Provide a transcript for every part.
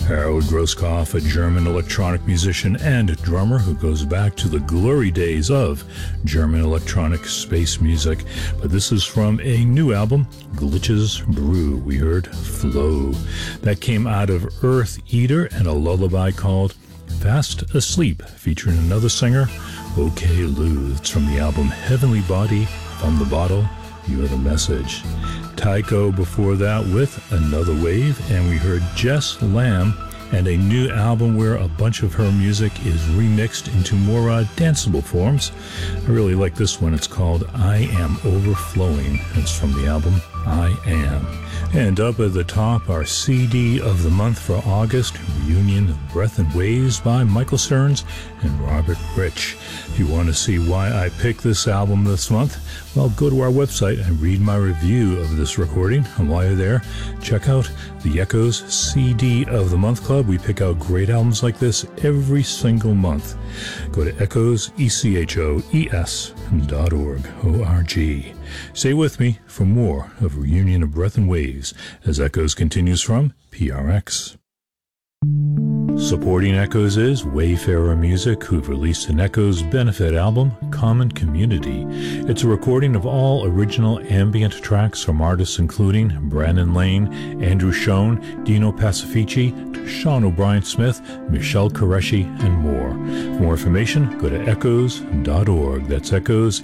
Harold Grosskopf, a German electronic musician and drummer who goes back to the glory days of German electronic space music. But this is from a new album, Glitches Brew. We heard Flow. That came out of Earth Eater and a lullaby called Fast Asleep, featuring another singer, OK Lou. It's from the album Heavenly Body, From the Bottle, You're the Message. Tycho before that with Another Wave, and we heard Jess Lamb and a new album where a bunch of her music is remixed into more danceable forms. I really like this one. It's called I Am Overflowing. It's from the album I Am. And up at the top, our CD of the month for August, Reunion of Breath and Waves by Michael Stearns and Robert Rich. If you want to see why I picked this album this month, well, go to our website and read my review of this recording. And while you're there, check out the Echoes CD of the Month Club. We pick out great albums like this every single month. Go to Echoes, ECHOES.org, O-R-G. Stay with me for more of Reunion of Breath and Waves as Echoes continues from PRX. Supporting Echoes is Wayfarer Music, who've released an Echoes benefit album, Common Community. It's a recording of all original ambient tracks from artists including Brandon Lane, Andrew Schoen, Dino Pacifici, Sean O'Brien Smith, Michelle Qureshi, and more. For more information, go to echoes.org. That's Echoes,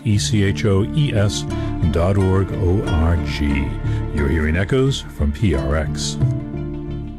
ECHOES.org, O-R-G. You're hearing Echoes from PRX.